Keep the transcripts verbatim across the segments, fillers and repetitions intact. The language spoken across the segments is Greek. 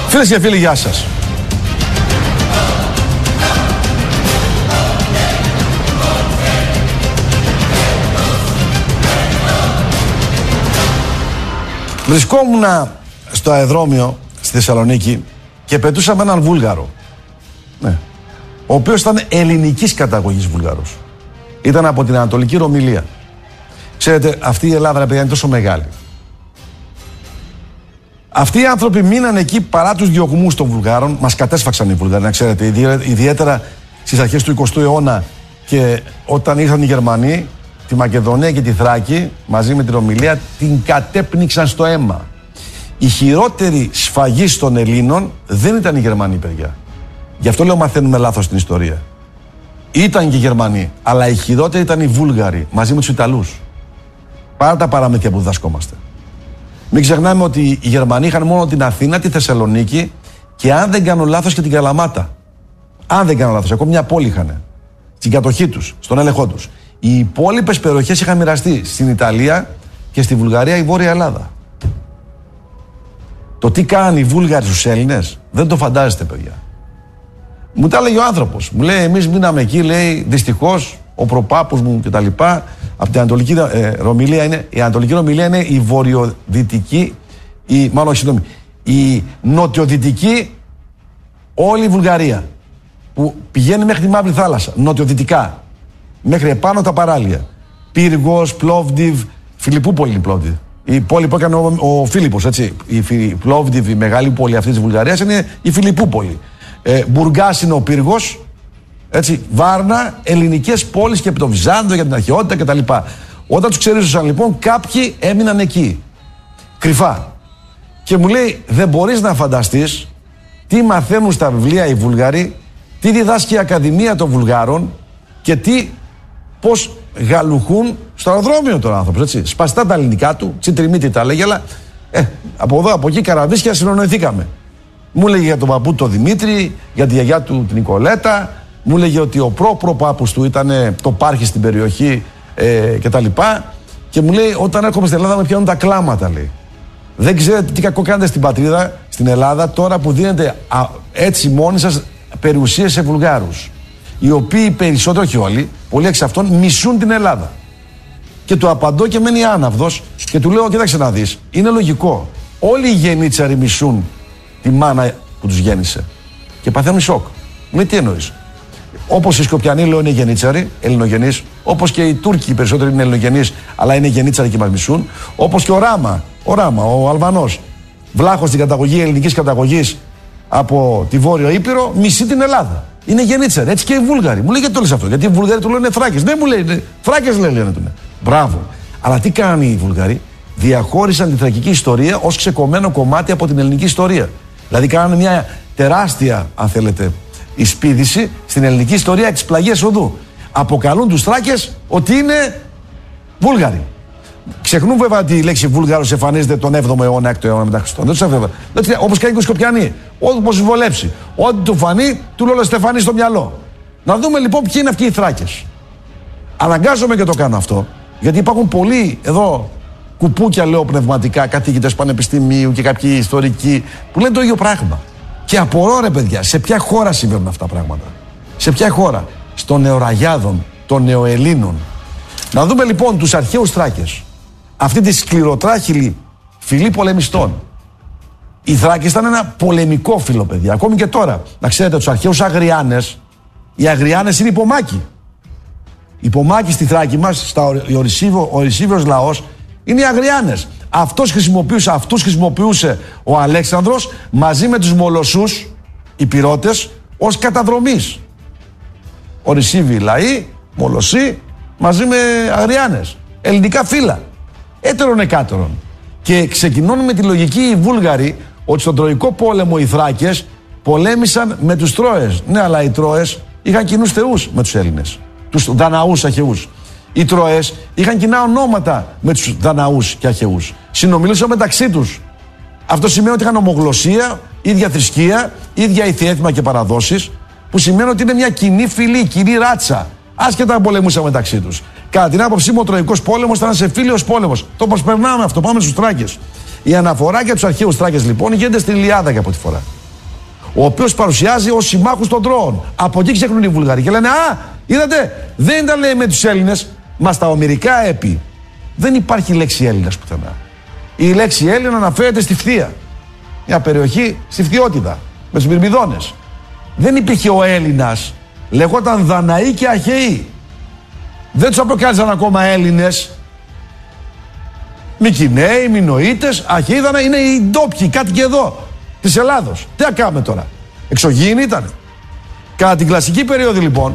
Φίλες και φίλοι, γεια σας. Βρισκόμουν στο αεροδρόμιο στη Θεσσαλονίκη και πετούσα με έναν Βούλγαρο. Ναι. Ο οποίος ήταν ελληνικής καταγωγής Βουλγαρός. Ήταν από την Ανατολική Ρωμυλία. Ξέρετε, αυτή η Ελλάδα, παιδιά, είναι τόσο μεγάλη. Αυτοί οι άνθρωποι μείνανε εκεί παρά τους διωγμούς των Βουλγάρων. Μας κατέσφαξαν οι Βουλγάροι, να ξέρετε, ιδιαίτερα στις αρχές του εικοστού αιώνα, και όταν ήρθαν οι Γερμανοί, τη Μακεδονία και τη Θράκη, μαζί με την Ρωμυλία, την κατέπνιξαν στο αίμα. Η χειρότερη σφαγή των Ελλήνων δεν ήταν οι Γερμανοί, παιδιά. Γι' αυτό λέω μαθαίνουμε λάθος την ιστορία. Ήταν και οι Γερμανοί, αλλά οι χειρότεροι ήταν οι Βούλγαροι, μαζί με τους Ιταλούς. Παρά τα παραμύθια που διδασκόμαστε. Μην ξεχνάμε ότι οι Γερμανοί είχαν μόνο την Αθήνα, τη Θεσσαλονίκη και, αν δεν κάνω λάθος, και την Καλαμάτα. Αν δεν κάνω λάθος, ακόμα μια πόλη είχαν. Στην κατοχή τους, στον έλεγχό τους. Οι υπόλοιπες περιοχές είχαν μοιραστεί στην Ιταλία και στη Βουλγαρία, η Βόρεια Ελλάδα. Το τι κάνουν οι Βούλγαροι στους Έλληνες δεν το φαντάζεστε, παιδιά. Μου τα έλεγε ο άνθρωπος. Μου λέει: εμείς μείναμε εκεί, λέει, δυστυχώς, ο προπάπους μου κτλ. Από την Ανατολική ε, Ρωμυλία είναι. Η Ανατολική Ρωμυλία είναι η βορειοδυτική, η, μάλλον συγγνώμη, η νοτιοδυτική όλη η Βουλγαρία. Που πηγαίνει μέχρι τη Μαύρη Θάλασσα, νοτιοδυτικά. Μέχρι επάνω τα παράλια. Πύργος, Πλόβντιβ, Φιλιππούπολη είναι Πλόβντιβ. Η πόλη που έκανε ο, ο Φίλιππος, έτσι. Η Πλόβντιβ, η μεγάλη πόλη αυτή της Βουλγαρίας, είναι η Φιλιππούπολη. Ε, Μπουργκάς είναι ο Πύργος. Έτσι, Βάρνα, ελληνικές πόλεις και από το Βυζάντιο για την αρχαιότητα κτλ. Όταν τους ξερίζωσαν, λοιπόν, κάποιοι έμειναν εκεί. Κρυφά. Και μου λέει: δεν μπορείς να φανταστείς τι μαθαίνουν στα βιβλία οι Βούλγαροι, τι διδάσκει η Ακαδημία των Βουλγάρων και τι, πώς γαλουχούν στο αεροδρόμιο τον άνθρωπο. Έτσι. Σπαστά τα ελληνικά του, τσιτριμίτη τα λέγει, αλλά ε, από εδώ, από εκεί, καραβίσια, συνονοηθήκαμε. Μου έλεγε για τον παππού τον Δημήτρη, για τη γιαγιά του την Νικολέτα, μου έλεγε ότι ο προ-προπάπους του ήταν το πάρχη στην περιοχή ε, κτλ. Και μου λέει: όταν έρχομαι στην Ελλάδα με πιάνουν τα κλάματα, λέει. Δεν ξέρετε τι κακό κάνετε στην πατρίδα, στην Ελλάδα, τώρα που δίνετε α, έτσι μόνοι σας περιουσίες σε Βουλγάρους. Οι οποίοι περισσότερο, όχι όλοι, πολλοί εξ αυτών μισούν την Ελλάδα. Και του απαντώ και μένει άναυδος και του λέω: κοίταξε να δεις, είναι λογικό. Όλοι οι γενίτσαροι μισούν τη μάνα που τους γέννησε. Και παθαίνουν σοκ. Με τι εννοείς? Όπως οι Σκοπιανοί, λέω, είναι γενίτσαροι, ελληνογενείς. Όπως και οι Τούρκοι, οι περισσότεροι είναι ελληνογενείς, αλλά είναι γενίτσαροι και μας μισούν. Όπως και ο Ράμα, ο Ράμα, ο Αλβανός, βλάχος στην καταγωγή, ελληνικής καταγωγής από τη Βόρειο Ήπειρο, μισεί την Ελλάδα. Είναι γενίτσαροι. Έτσι και οι Βούλγαροι. Μου λέει: γιατί το λες αυτό? Γιατί οι Βούλγαροι του λένε Θράκες. Ναι, μου λέει, Θράκες λένε, λένε του. Μπράβο. Αλλά τι κάνανε οι Βούλγαροι? Διαχώρισαν τη θρακική ιστορία ως ξεκομμένο κομμάτι από την ελληνική ιστορία. Δηλαδή κάνανε μια τεράστια, αν θέλετε, εισπίδηση στην ελληνική ιστορία της πλαγιάς οδού. Αποκαλούν τους Θράκες ότι είναι Βούλγαροι. Ξεχνούν βέβαια ότι η λέξη Βούλγαρος εμφανίζεται τον έβδομο αιώνα, έκτο αιώνα μετά Χριστόν. Δεν τους βέβαια. Όπως κάνει και οι Σκοπιανοί. Όπως τους βολέψει. Ό,τι του φανεί, του λέω Στεφανή στο μυαλό. Να δούμε λοιπόν ποιοι είναι αυτοί οι Θράκες. Αναγκάζομαι και το κάνω αυτό, γιατί υπάρχουν πολλοί εδώ κουπούκια, λέω, πνευματικά, καθηγητές πανεπιστημίου και κάποιοι ιστορικοί που λένε το ίδιο πράγμα. Και απορώ, ρε παιδιά, σε ποια χώρα συμβαίνουν αυτά τα πράγματα? Σε ποια χώρα? Στον νεοραγιάδων, των νεοελλήνων. Να δούμε λοιπόν τους αρχαίους Θράκες. Αυτή τη σκληροτράχυλη φυλή πολεμιστών. Οι Θράκες ήταν ένα πολεμικό φύλο, παιδιά. Ακόμη και τώρα. Να ξέρετε, τους αρχαίους Αγριάνες, οι Αγριάνες είναι υπομάκοι. Υπομάκοι στη Θράκη μας, στα ο Ορυσίβιος λαός, είναι οι Αγριάνες. Αυτός χρησιμοποιούσε, αυτούς χρησιμοποιούσε ο Αλέξανδρος μαζί με τους Μολοσσούς, οι Πυρώτες, ως καταδρομής. Ορυσίβοι λαοί, Μολοσσοί, μαζί με Αγριάνες. Ελληνικά φύλλα. Έτερον εκάτερον. Και ξεκινώνουν με τη λογική οι Βούλγαροι ότι στον Τροϊκό πόλεμο οι Θράκες πολέμησαν με τους Τρώες. Ναι, αλλά οι Τρώες είχαν κοινούς θεούς με τους Έλληνες. Τους Δαναούς Αχαιούς. Οι Τρώες είχαν κοινά ονόματα με τους Δαναούς και Αχαιούς. Συνομιλούσαν μεταξύ τους. Αυτό σημαίνει ότι είχαν ομογλωσσία, ίδια θρησκεία, ίδια ηθιέθιμα και παραδόσεις, που σημαίνει ότι είναι μια κοινή φυλή, κοινή ράτσα. Άσχετα αν πολεμούσαν μεταξύ τους. Κατά την άποψή μου, ο Τροϊκός πόλεμος ήταν σε φίλιος πόλεμος. Το προσπερνάμε αυτό, πάμε στους Θράκες. Η αναφορά για τους αρχαίους Θράκες λοιπόν γίνεται στην Ιλιάδα για πρώτη φορά. ο οποίος παρουσιάζει ως συμμάχους των Τρώων. Από εκεί ξέχνουν οι Βουλγαροί και λένε «Α, είδατε, δεν ήταν λέει με τους Έλληνες, μα στα ομηρικά έπι». Δεν υπάρχει λέξη Έλληνας πουθενά. Η λέξη Έλληνα αναφέρεται στη Φθία. Μια περιοχή στη Φθιότητα, με τους Μυρμηδόνες. Δεν υπήρχε ο Έλληνας, λεγόταν Δαναοί και Αχαιοί. Δεν τους αποκάλυψαν ακόμα Έλληνες. Μικηναίοι, Μινωίτες, Αχαιοί είναι οι ντόπιοι, κάτοικοι εδώ, της Ελλάδος. Τι να κάνουμε τώρα, εξωγήινοι ήταν. Κατά την κλασική περίοδο λοιπόν,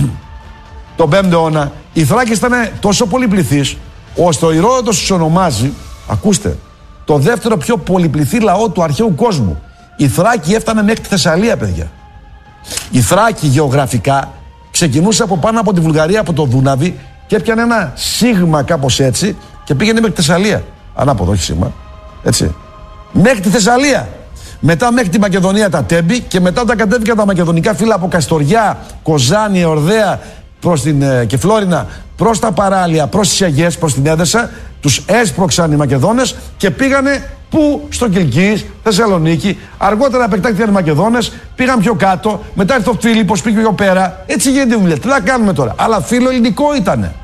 τον πέμπτο αιώνα, οι Θράκες ήταν τόσο πολυπληθείς, ώστε ο Ηρόδοτος τους ονομάζει, ακούστε, το δεύτερο πιο πολυπληθή λαό του αρχαίου κόσμου. Οι Θράκοι έφτανε μέχρι τη Θεσσαλία, παιδιά. Οι Θράκοι γεωγραφικά ξεκινούσε από πάνω από τη Βουλγαρία, από το Δούναβι, και έπιανε ένα σίγμα κάπως έτσι και πήγαινε μέχρι τη Θεσσαλία. Ανάποδο, όχι σίγμα. Έτσι. Μέχρι τη Θεσσαλία. Μετά μέχρι τη Μακεδονία τα Τέμπη και μετά όταν κατέβηκαν τα μακεδονικά φύλλα από Καστοριά, Κοζάνη, Εορδαία προς την, ε, και Φλόρινα προς τα παράλια, προς τις Αιγαίες, προς την Έδεσα, τους έσπρωξαν οι Μακεδόνες και πήγανε πού? Στο Κιλκής, Θεσσαλονίκη. Αργότερα επεκτάχθηκαν οι Μακεδόνες, πήγαν πιο κάτω, μετά ήρθε ο Φίλιππος, πήγε πιο πέρα. Έτσι γίνεται η δουλειά. Τι να κάνουμε τώρα. Αλλά φίλο ελληνικό ήτανε.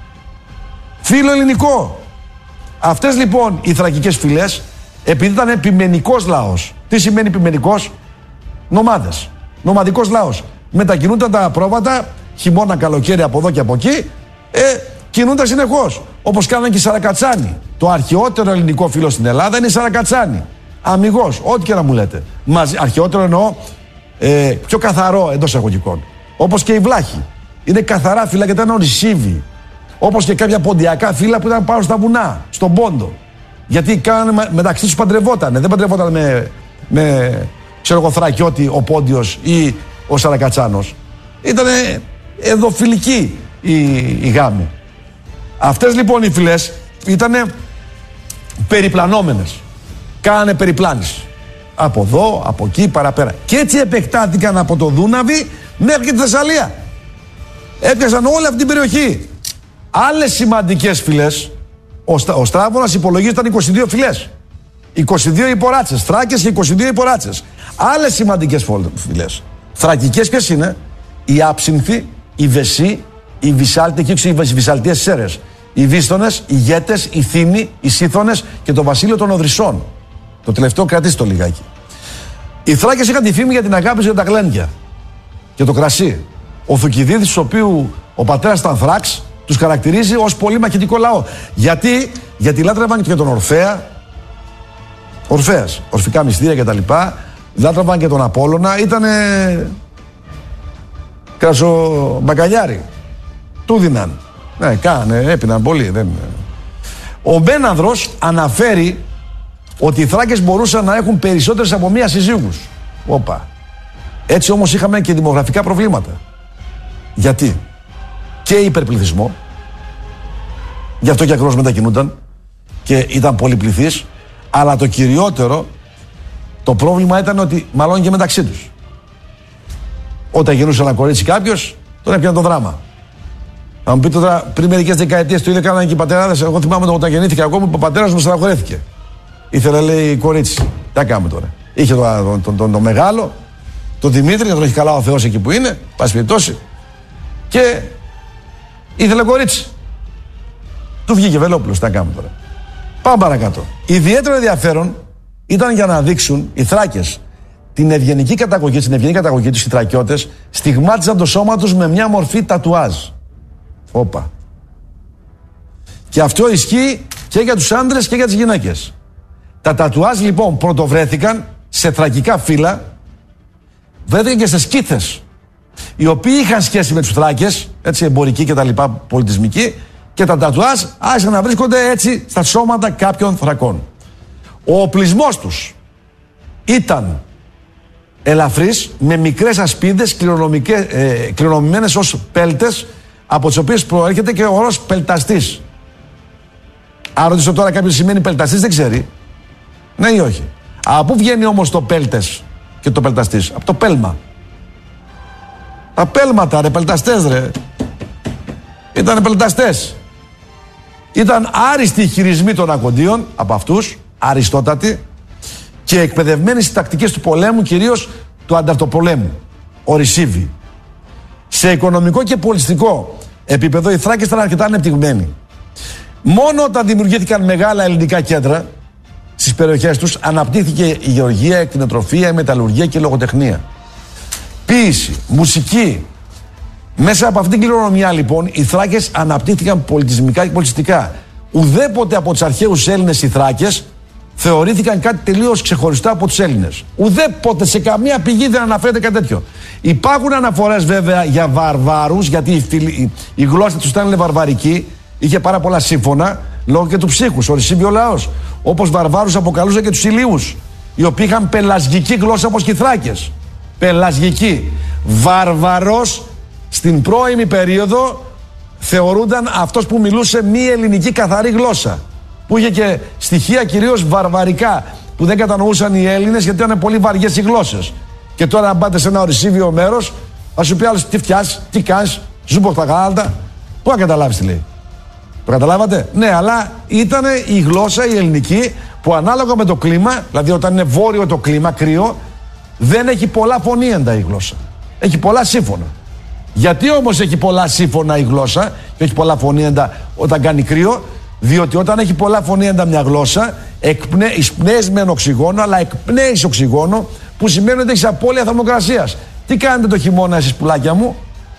Φίλο ελληνικό. Αυτές λοιπόν οι θρακικές φυλές, επειδή ήταν επιμενικός λαός. Τι σημαίνει επιμενικός? Νομάδες. Νομαδικός λαός. Μετακινούνταν τα πρόβατα, χειμώνα, καλοκαίρι, από εδώ και από εκεί, ε, κινούνταν συνεχώς. Όπως κάνανε και οι Σαρακατσάνοι. Το αρχαιότερο ελληνικό φύλο στην Ελλάδα είναι οι Σαρακατσάνοι. Αμιγώς, ό,τι και να μου λέτε. Μαζί, αρχαιότερο εννοώ ε, πιο καθαρό εντός εισαγωγικών. Όπως και οι Βλάχοι. Είναι καθαρά φύλλα και ήταν ορεισίβοι. Όπως και κάποια ποντιακά φύλλα που ήταν πάνω στα βουνά, στον Πόντο. Γιατί κάνανε, μεταξύ τους παντρευότανε. Δεν παντρευόταν με, με ξέρω εγώ, Θρακιώτη ο Πόντιος ή ο Σαρακατσάνος. Ήτανε εδωφιλικοί οι, οι γάμοι. Αυτές λοιπόν οι φυλές ήτανε περιπλανόμενες. Κάνανε περιπλάνηση. Από εδώ, από εκεί, παραπέρα. Και έτσι επεκτάθηκαν από το Δούναβι μέχρι και τη Θεσσαλία. Έπιασαν όλη αυτή την περιοχή. Άλλες σημαντικές φυλές, ο, Στρα, ο Στράβωνας υπολογίζονταν είκοσι δύο φυλές. είκοσι δύο υποράτσες, Θράκες και είκοσι δύο υποράτσες. Άλλες σημαντικές φυλές. Θρακικές ποιες είναι? Οι Άψυνθοι, οι Βεσσοί, οι Βυσάλτοι, και οι Βυσαλτίες Σέρες. Οι Βίστονες, οι Γέτες, οι Θήνοι, οι Σύθονες και το βασίλειο των Οδρισσών. Το τελευταίο κρατήστε το λιγάκι. Οι Θράκες είχαν τη φήμη για την αγάπη για τα γλένδια και το κρασί. Ο Θουκυδίδης, του οποίου ο πατέρας ήταν Θράξ, τους χαρακτηρίζει ως πολύ μαχητικό λαό. Γιατί, γιατί λάτρευαν και τον Ορφέα, Ορφέας, ορφικά μυστήρια κτλ. Λάτρευαν και τον Απόλλωνα, ήτανε κρασομπακαλιάρι. Του δίναν. Ναι, κάνε, έπιναν πολύ. Δεν... Ο Μπένανδρος αναφέρει ότι οι Θράκες μπορούσαν να έχουν περισσότερες από μία σύζυγους. Όπα. Έτσι όμως είχαμε και δημογραφικά προβλήματα. Γιατί? Και υπερπληθυσμό. Γι' αυτό και ακριβώς μετακινούνταν και ήταν πολυπληθείς. Αλλά το κυριότερο, το πρόβλημα ήταν ότι μάλλον και μεταξύ τους. Όταν γεννούσε ένα κορίτσι κάποιος, τον έπιανε το δράμα. Θα μου πείτε τώρα, πριν μερικές δεκαετίες το ίδιο κάνανε και οι πατεράδες. Εγώ θυμάμαι όταν γεννήθηκα ακόμα, ο πατέρας μου στεναχωρέθηκε. Ήθελε, λέει, κορίτσι. Τι κάνουμε τώρα. Είχε τον το, το, το, το μεγάλο, τον Δημήτρη, να τον έχει καλά ο Θεός εκεί που είναι, πάση περιπτώσει. Και ήθελε κορίτσι. Του βγήκε Βελόπουλος. Τι να κάνουμε τώρα. Πάμε παρακάτω. Ιδιαίτερο ενδιαφέρον ήταν για να δείξουν οι Θράκες την ευγενική καταγωγή, την ευγενική καταγωγή τους, οι Θρακιώτες στιγμάτιζαν το σώμα τους με μια μορφή τατουάζ. Όπα. Και αυτό ισχύει και για τους άντρες και για τις γυναίκες. Τα τατουάζ λοιπόν πρωτοβρέθηκαν σε θρακικά φύλλα, βρέθηκαν και σε σκήθες, οι οποίοι είχαν σχέση με τους Θράκες, έτσι εμπορικοί και τα λοιπά, πολιτισμικοί, και τα τατουάζ άρχισαν να βρίσκονται έτσι στα σώματα κάποιων Θρακών. Ο οπλισμός τους ήταν ελαφρύς, με μικρές ασπίδες ε, κληρονομημένες ως πέλτες, από τις οποίες προέρχεται και ο όρος πελταστής. Αν ρωτήσω τώρα κάποιος σημαίνει πελταστής, δεν ξέρει. Ναι ή όχι. Από πού βγαίνει όμως το πέλτες και το πελταστής? Από το πέλμα. Τα πέλματα, ρε, πελταστές, ρε. Ήτανε πελταστές. Ήταν άριστοι οι χειρισμοί των ακοντίων από αυτούς, αριστότατοι, και εκπαιδευμένοι στις τακτικές του πολέμου, κυρίως του ανταρτοπολέμου, ο Ρησίβη. Σε οικονομικό και πολιτιστικό επίπεδο οι Θράκες ήταν αρκετά ανεπτυγμένοι. Μόνο όταν δημιουργήθηκαν μεγάλα ελληνικά κέντρα στις περιοχές τους αναπτύχθηκε η γεωργία, η κτηνοτροφία, η μεταλλουργία και η λογοτεχνία. Ποίηση, μουσική. Μέσα από αυτήν την κληρονομιά λοιπόν οι Θράκες αναπτύχθηκαν πολιτισμικά και πολιτιστικά. Ουδέποτε από τους αρχαίους Έλληνες οι Θράκες θεωρήθηκαν κάτι τελείως ξεχωριστό από τους Έλληνες. Ουδέποτε σε καμία πηγή δεν αναφέρεται κάτι τέτοιο. Υπάρχουν αναφορές βέβαια για βαρβάρους, γιατί η, η, η γλώσσα τους ήταν βαρβαρική, είχε πάρα πολλά σύμφωνα λόγω και του ψύχους. Ο Ρησίβιο λαός. Όπως βαρβάρους αποκαλούσε και τους Ηλίους, οι οποίοι είχαν πελασγική γλώσσα όπως και οι Θράκες. Πελασγική. Βαρβαρός στην πρώιμη περίοδο θεωρούνταν αυτός που μιλούσε μη ελληνική καθαρή γλώσσα. Που είχε και στοιχεία κυρίως βαρβαρικά που δεν κατανοούσαν οι Έλληνες γιατί ήταν πολύ βαριές οι γλώσσες. Και τώρα, αν πάτε σε ένα ορισίβιο μέρος, θα σου πει άλλος τι φτιάσεις, τι κάνεις, ζούμπο τα γάλατα. Πού να καταλάβεις τι λέει. Το καταλάβατε. Ναι, αλλά ήταν η γλώσσα η ελληνική που ανάλογα με το κλίμα, δηλαδή όταν είναι βόρειο το κλίμα, κρύο, δεν έχει πολλά φωνήεντα η γλώσσα. Έχει πολλά σύμφωνα. Γιατί όμως έχει πολλά σύμφωνα η γλώσσα και έχει πολλά φωνήεντα όταν κάνει κρύο? Διότι όταν έχει πολλά φωνήεντα μια γλώσσα, εισπνέεις μεν οξυγόνο, αλλά εκπνέεις οξυγόνο, που σημαίνει ότι έχεις απώλεια θερμοκρασίας. Τι κάνετε το χειμώνα εσείς πουλάκια μου?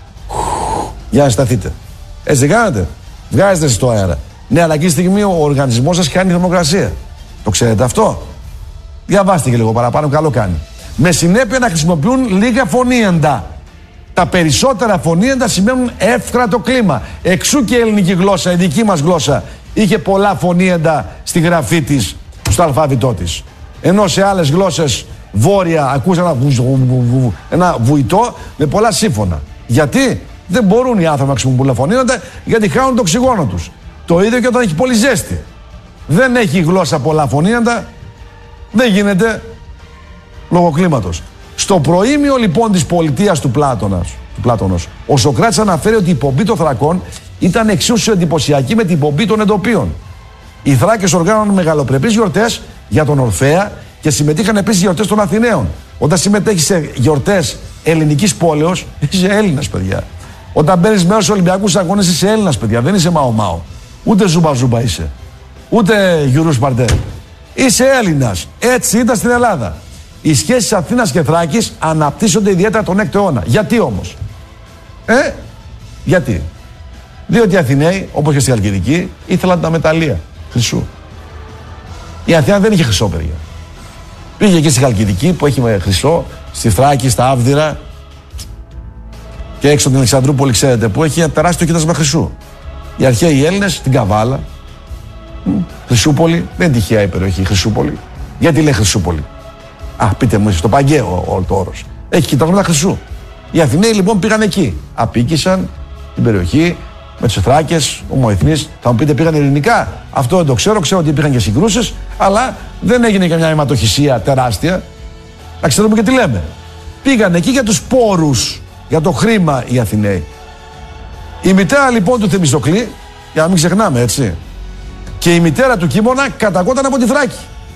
Για να σταθείτε. Έτσι δεν κάνετε? Βγάζετε εσείς το αέρα. Ναι, αλλά εκείνη τη στιγμή ο οργανισμός σας κάνει θερμοκρασία. Το ξέρετε αυτό? Διαβάστε και λίγο παραπάνω, καλό κάνει. Με συνέπεια να χρησιμοποιούν λίγα φωνήεντα. Τα περισσότερα φωνήεντα σημαίνουν εύκρατο κλίμα. Εξού και η ελληνική γλώσσα, η δική μας γλώσσα, είχε πολλά φωνήεντα στη γραφή της, στο αλφάβητό της. Ενώ σε άλλες γλώσσες βόρεια ακούς ένα, βου, βου, βου, ένα βουητό με πολλά σύμφωνα. Γιατί? Δεν μπορούν οι άνθρωποι να χρησιμοποιούν φωνήεντα, γιατί χάνουν το οξυγόνο τους. Το ίδιο και όταν έχει πολύ ζέστη. Δεν έχει η γλώσσα πολλά φωνήεντα, δεν γίνεται λόγω κλίματος. Στο προήμιο λοιπόν της πολιτείας του Πλάτωνας, του Πλάτωνος, ο Σωκράτης αναφέρει ότι η πομπή των Θρακών ήταν εξίσου εντυπωσιακή με την πομπή των Εντοπίων. Οι Θράκες οργάνωναν μεγαλοπρεπείς γιορτές για τον Ορφέα και συμμετείχαν επίσης γιορτές των Αθηναίων. Όταν συμμετέχεις σε γιορτές ελληνικής πόλεως, είσαι Έλληνας, παιδιά. Όταν μπαίνεις μέρος στους Ολυμπιακούς Αγώνες, είσαι Έλληνας, παιδιά. Δεν είσαι Μαο Μάο. Ούτε Ζούμπα Ζούμπα είσαι. Ούτε Γιουρού Σπαρτέ. Είσαι Έλληνας. Έτσι ήταν στην Ελλάδα. Οι σχέσεις Αθήνας και Θράκης αναπτύσσονται ιδιαίτερα τον έκτο αιώνα. Γιατί όμως? Ε, γιατί? Διότι οι Αθηναίοι, όπως και στη Χαλκιδική, ήθελαν τα μεταλλεία χρυσού. Η Αθήνα δεν είχε χρυσό, παιδιά. Πήγε εκεί στη Χαλκιδική που έχει με χρυσό, στη Θράκη, στα Άβδυρα και έξω την Αλεξανδρούπολη, ξέρετε, που έχει ένα τεράστιο κοίτασμα χρυσού. Οι αρχαίοι Έλληνες στην Καβάλα, Χρυσούπολη, δεν είναι τυχαία η περιοχή Χρυσούπολη. Γιατί λέει Χρυσούπολη? Α, πείτε μου, στο Παγκαίο όλο το όρος. Έχει κοιτάγματα χρυσού. Οι Αθηναίοι λοιπόν πήγαν εκεί. Απίκησαν την περιοχή με τους Θράκες, ομοεθνείς. Θα μου πείτε, πήγαν ειρηνικά? Αυτό δεν το ξέρω. Ξέρω ότι υπήρχαν και συγκρούσεις, αλλά δεν έγινε και μια αιματοχυσία τεράστια. Να ξέρουμε και τι λέμε. Πήγαν εκεί για τους πόρους, για το χρήμα οι Αθηναίοι. Η μητέρα λοιπόν του Θεμιστοκλή, για να μην ξεχνάμε, έτσι, και η μητέρα του Κίμωνα καταγόταν από τη Θράκη.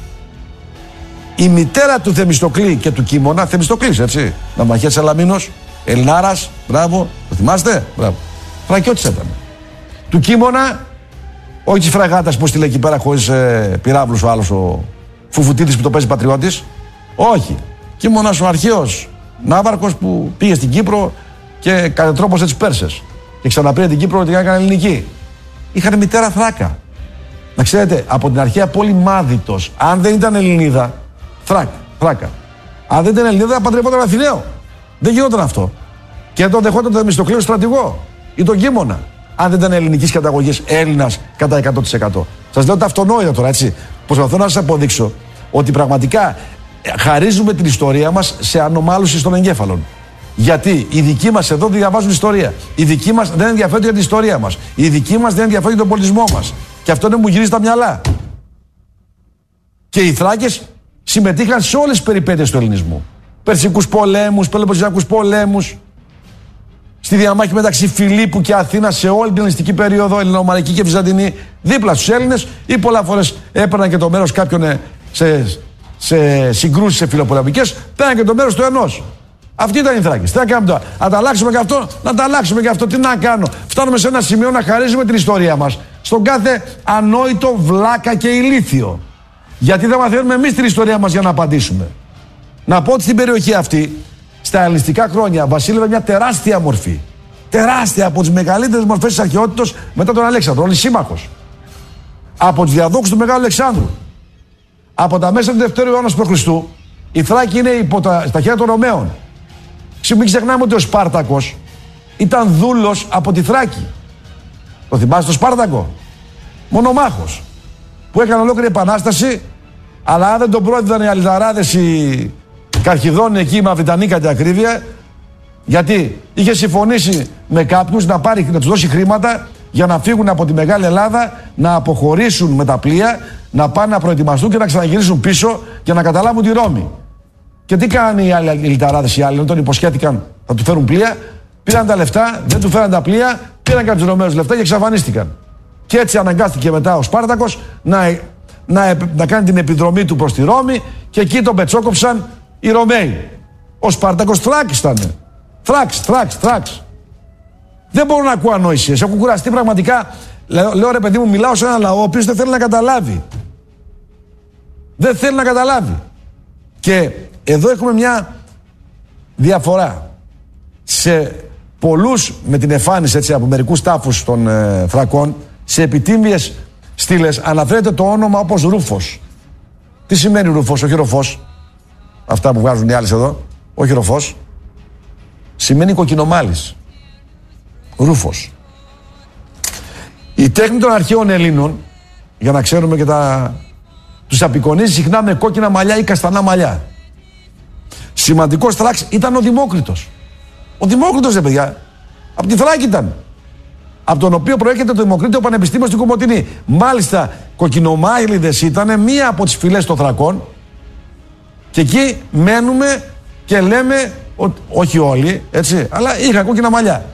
Η μητέρα του Θεμιστοκλή και του Κίμωνα, Θεμιστοκλής, έτσι, Ναυμαχίας Σαλαμίνος, Ελληνάρας, μπράβο, το θυμάστε? Μπράβο. Θρακιώτης ήταν. Του Κίμωνα, όχι της φραγάτας που στείλε εκεί πέρα χωρίς ε, πυράβλους ο άλλος, ο Φουφουτίδης που το παίζει πατριώτης. Όχι. Κίμωνας ο αρχαίος ναύαρχος που πήγε στην Κύπρο και κατετρόπωσε τους Πέρσες. Και ξαναπήρε την Κύπρο ότι την έκανε ελληνική. Είχαν μητέρα Θράκα. Να ξέρετε, από την αρχαία πόλη Μάδιτος, αν δεν ήταν Ελληνίδα, Θράκ, Θράκα. Αν δεν ήταν Ελληνίδα, παντρευόταν Αθηναίο. Δεν γινόταν αυτό. Και τον δεχόταν τον Θεμιστοκλή στρατηγό ή τον Κίμωνα. Αν δεν ήταν ελληνικής καταγωγής, Έλληνας κατά εκατό τοις εκατό. Σας λέω τα αυτονόητα τώρα, έτσι. Προσπαθώ να σας αποδείξω ότι πραγματικά χαρίζουμε την ιστορία μας σε ανομάλωση των εγκέφαλων. Γιατί οι δικοί μας εδώ διαβάζουν ιστορία. Οι δικοί μας δεν ενδιαφέρονται για την ιστορία μας. Οι δικοί μας δεν ενδιαφέρονται για τον πολιτισμό μας. Και αυτό δεν μου γυρίζει τα μυαλά. Και οι Θράκες συμμετείχαν σε όλες τις περιπέτειες του ελληνισμού. Περσικούς πολέμους, Πελοποννησιακούς πολέμους. Στη διαμάχη μεταξύ Φιλίππου και Αθήνας σε όλη την ελληνιστική περίοδο, Ελληνομαρική και Βυζαντινή, δίπλα στους Έλληνες, ή πολλά φορές έπαιρναν και το μέρος κάποιον σε, σε συγκρούσεις, σε φιλοπολεμικές, πέραν και το μέρος του ενός. Αυτή ήταν η Θράκη. Τι να κάνουμε τώρα, να τα αλλάξουμε και αυτό, να τα αλλάξουμε και αυτό. Τι να κάνω. Φτάνουμε σε ένα σημείο να χαρίζουμε την ιστορία μας στον κάθε ανόητο βλάκα και ηλίθιο. Γιατί δεν μαθαίνουμε εμείς την ιστορία μας για να απαντήσουμε. Να πω ότι στην περιοχή αυτή, στα ελληνιστικά χρόνια, βασίλευε μια τεράστια μορφή. Τεράστια, από τις μεγαλύτερες μορφές της αρχαιότητας μετά τον Αλέξανδρο. Όλοι σύμμαχος. Από τους διαδόχους του Μεγάλου Αλεξάνδρου. Από τα μέσα του Δευτέρου αιώνα π.Χ. η Θράκη είναι υπό τα, στα χέρια των Ρωμαίων. Μην ξεχνάμε ότι ο Σπάρτακος ήταν δούλος από τη Θράκη. Το θυμάστε τον Σπάρτακο? Μονομάχος. Που έκανε ολόκληρη επανάσταση, αλλά αν δεν τον πρόδιδαν οι Αλυταράδες, οι Καρχιδόνοι εκεί, οι Μαυριτανοί κατά ακρίβεια, γιατί είχε συμφωνήσει με κάποιους να, πάρει, να τους δώσει χρήματα για να φύγουν από τη Μεγάλη Ελλάδα, να αποχωρήσουν με τα πλοία, να πάνε να προετοιμαστούν και να ξαναγυρίσουν πίσω και να καταλάβουν τη Ρώμη. Και τι κάνανε οι άλλοι οι Λιταράδες, οι άλλοι, όταν υποσχέθηκαν θα του φέρουν πλοία, πήραν τα λεφτά, δεν του φέραν τα πλοία, πήραν και από τους Ρωμαίους λεφτά και εξαφανίστηκαν. Και έτσι αναγκάστηκε μετά ο Σπάρτακος να, να, να κάνει την επιδρομή του προς τη Ρώμη και εκεί τον πετσόκοψαν οι Ρωμαίοι. Ο Σπάρτακος Θράκης ήταν. Θράκης, Θράκης, Θράκης. Δεν μπορώ να ακούω ανόησιες. Έχω κουραστεί πραγματικά. Λέω, λέω ρε παιδί μου, μιλάω σε ένα λαό ο οποίος δεν θέλει να καταλάβει. Δεν θέλει να καταλάβει. Και εδώ έχουμε μια διαφορά. Σε πολλούς με την εμφάνιση έτσι, από μερικούς τάφους των ε, Θρακών, σε επιτύμιες στήλες αναφέρεται το όνομα όπως Ρούφος. Τι σημαίνει Ρούφος, όχι Ροφός? Αυτά που βγάζουν οι άλλοι εδώ. Όχι Ροφός. Σημαίνει κοκκινομάλης. Ρούφος. Η τέχνη των αρχαίων Ελλήνων, για να ξέρουμε και τα... τους απεικονίζει συχνά με κόκκινα μαλλιά ή καστανά μαλλιά. Σημαντικός Θράκης ήταν ο Δημόκριτος. Ο Δημόκριτος, ρε παιδιά, από τη Θράκη ήταν. Από τον οποίο προέρχεται το Δημοκρίτιο Πανεπιστήμιο στην Κομοτηνή. Μάλιστα, κοκκινομάλιδες ήταν μία από τις φυλές των Θρακών. Και εκεί μένουμε και λέμε, ό, όχι όλοι, έτσι, αλλά είχα κόκκινα μαλλιά.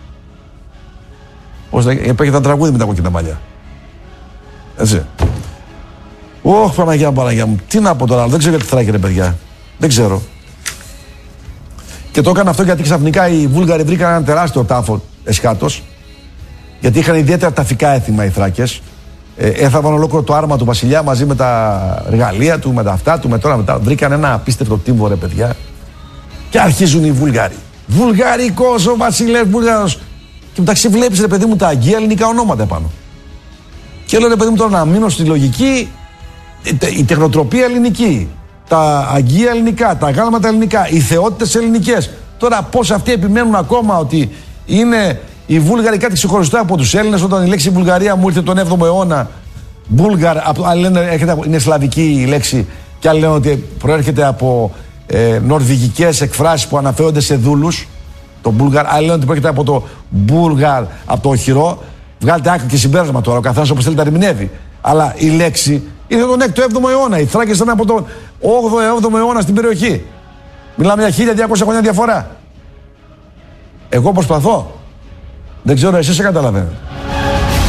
Πώς έπαιχε τα τραγούδι με τα κόκκινα μαλλιά. Έτσι. Ωχ, Παναγιά μου, Παναγιά μου. Τι να πω τώρα, δεν ξέρω γιατί Θράκη, ρε παιδιά. Δεν ξέρω. Και το έκανα αυτό γιατί ξαφνικά οι Βούλγαροι βρήκαν ένα τεράστιο τάφο εσχάτως. Γιατί είχαν ιδιαίτερα ταφικά έθιμα οι Θράκες. Ε, έθαβαν ολόκληρο το άρμα του βασιλιά μαζί με τα εργαλεία του, με τα αυτά του, με τώρα μετά. Βρήκαν ένα απίστευτο τύμβο, ρε παιδιά. Και αρχίζουν οι Βούλγαροι. Βουλγαρικός ο βασιλεύς, Βούλγαρος. Και μεταξύ βλέπεις, ρε παιδί μου, τα αγγεία ελληνικά ονόματα επάνω. Και λέω, ρε παιδί μου, τώρα να μείνω στη λογική, η τεχνοτροπία ελληνική, τα αγγεία ελληνικά, τα γάλματα ελληνικά, οι θεότητες ελληνικές. Τώρα πώς αυτοί επιμένουν ακόμα ότι είναι οι Βούλγαροι κάτι ξεχωριστό από τους Έλληνες, όταν η λέξη Βουλγαρία μου ήρθε τον έβδομο αιώνα. Μπούλγαρ, άλλοι λένε είναι σλαβική η λέξη, και άλλοι λένε ότι προέρχεται από ε, νορβηγικές εκφράσεις που αναφέρονται σε δούλους. Το Μπούλγαρ, άλλοι λένε ότι προέρχεται από το Μπούλγαρ, από το οχυρό. Βγάλετε άκρη και συμπέρασμα τώρα, ο καθένας όπως θέλει τα ερμηνεύει. Αλλά η λέξη ήρθε τον έκτο έβδομο αιώνα. Οι Θράκες ήταν από τον όγδοο έβδομο αιώνα στην περιοχή. Μιλάμε για χίλια διακόσια χρόνια διαφορά. Εγώ προσπαθώ. Δεν ξέρω, εσείς σε καταλαβαίνετε.